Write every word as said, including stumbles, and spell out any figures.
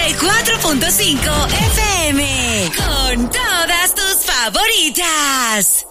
y cuatro punto cinco F M. Con todas tus favoritas.